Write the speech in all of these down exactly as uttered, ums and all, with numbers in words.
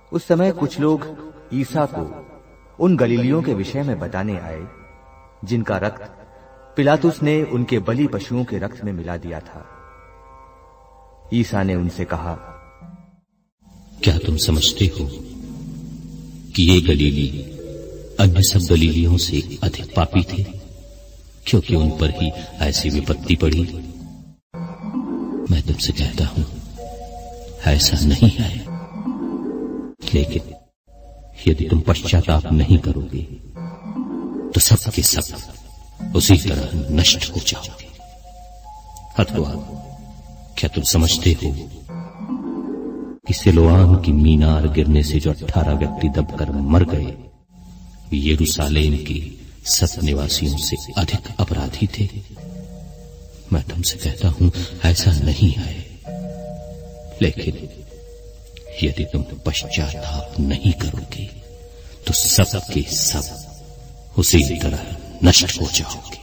उस समय कुछ लोग ईसा को उन गलीलियों के विषय में बताने आए जिनका रक्त पिलातुस ने उनके बलि पशुओं के रक्त में मिला दिया था। ईसा ने उनसे कहा, क्या तुम समझते हो कि ये गलीली अन्य सब गलीलियों से अधिक पापी थे, क्योंकि उन पर ही ऐसी विपत्ति पड़ी? मैं तुमसे कहता हूं, ऐसा नहीं है। लेकिन यदि तुम पश्चाताप नहीं करोगे तो सब के सब उसी तरह नष्ट हो जाओगे। अथवा क्या तुम समझते हो कि सिलोआम की मीनार गिरने से जो अठारह व्यक्ति दबकर मर गए, यरूशलेम के सब निवासियों से अधिक अपराधी थे? मैं तुमसे कहता हूं, ऐसा नहीं है। लेकिन यदि तुम पश्चाताप नहीं करोगे तो सब के सब उसी तरह नष्ट हो जाओगे।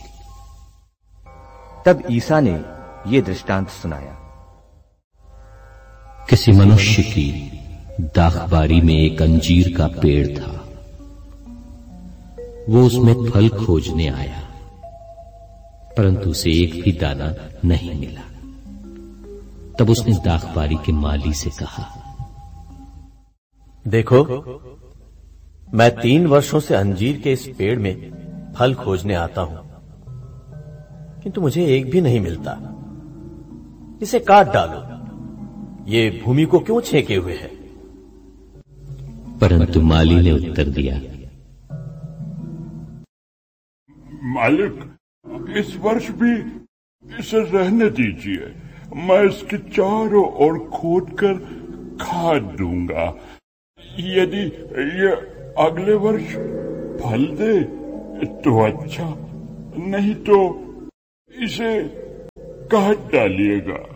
तब ईसा ने यह दृष्टांत सुनाया। किसी मनुष्य की दाखबारी में एक अंजीर का पेड़ था। वो उसमें फल खोजने आया, परंतु उसे एक भी दाना नहीं मिला। तब उसने दाखबारी के माली से कहा, देखो, मैं तीन वर्षों से अंजीर के इस पेड़ में फल खोजने आता हूं, किंतु मुझे एक भी नहीं मिलता। इसे काट डालो, ये भूमि को क्यों छेके हुए है? परंतु माली ने उत्तर दिया, मालिक, इस वर्ष भी इसे रहने दीजिए। मैं इसके चारों ओर खोदकर खाद दूंगा। यदि ये अगले वर्ष फल दे तो अच्छा, नहीं तो इसे काट डालिएगा।